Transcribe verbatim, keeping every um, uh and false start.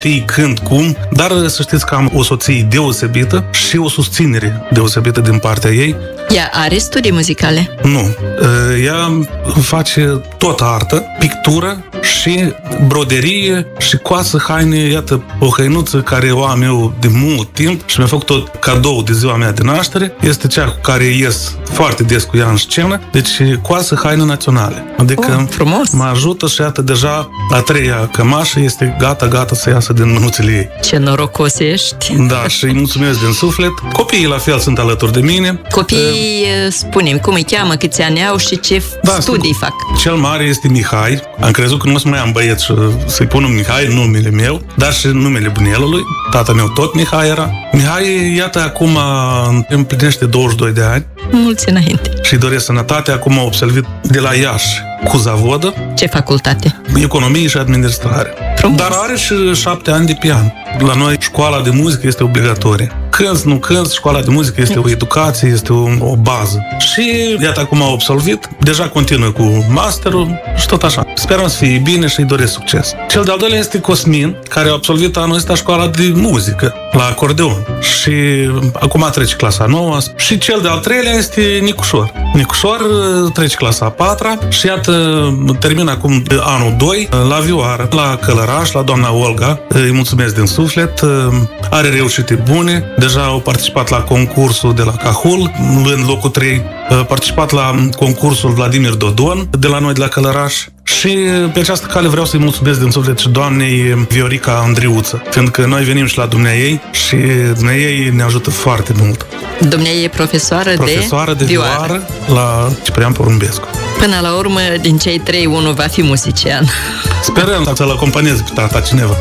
știi când, cum, dar să știți că am o soție deosebită și o susținere deosebită din partea ei. Ea are studii muzicale? Nu. Ea face tot artă, pictură și broderie și coasă haine, iată, o hăinuță care o am eu de mult timp și mi-a făcut tot cadou de ziua mea de naștere. Este cea cu care ies foarte des cu ea în scenă, deci coasă haine naționale. Adică oh, frumos. Mă ajută și iată, deja a treia cămașă este gata, gata să iasă din mânuțele ei. Ce norocos ești! Da, și îi mulțumesc din suflet. Copiii la fel sunt alături de mine. Copiii, uh, spune-mi, cum îi cheamă, câți ani au și ce da, studii fac? Cel mare este Mihai. Am crezut că nu o să mai am băieț și să-i pun un Mihai, numele meu, dar și numele bunelului. Tata meu tot Mihai era. Mihai, iată, acum împlinește douăzeci și doi de ani. Mulți înainte. Și doresc sănătate. Acum a absolvit de la Iași cu zavodă. Ce facultate? Economie și administrare. Frumos. Dar are și șapte ani de pian. La noi școala de muzică este obligatorie. Cânți, nu cânți, școala de muzică este o educație, este o, o bază. Și iată, acum a absolvit, deja continuă cu masterul și tot așa. Sperăm să fie bine și îi doresc succes. Cel de-al doilea este Cosmin, care a absolvit anul ăsta școala de muzică la acordeon. Și acum trece clasa nouă. Și cel de-al treilea este Nicușor. Nicușor trece clasa a patra și iată, termină acum anul doi la vioară, la Călăraș, la doamna Olga. Îi mulțumesc din suflet. Are reușite bune. Deja au participat la concursul de la Cahul, în locul trei. A participat la concursul Vladimir Dodon, de la noi, de la Călăraș. Și pe această cale vreau să-i mulțumesc din suflet și doamnei Viorica Andriuță, fiindcă noi venim și la dumneaei și dumneaei ne ajută foarte mult. Dumneaei e profesoară, profesoară de, de vioară, vioară la Ciprian Porumbescu. Până la urmă, din cei trei, unul va fi muzician. Sperăm să-l acompanieze pe tata cineva.